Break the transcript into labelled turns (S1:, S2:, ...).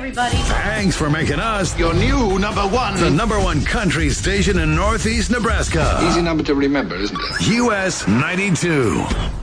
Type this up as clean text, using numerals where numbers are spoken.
S1: everybody.
S2: Thanks for making us
S3: Your new number one.
S2: the number one country station in Northeast Nebraska.
S3: Easy number to remember, isn't it?
S2: US 92.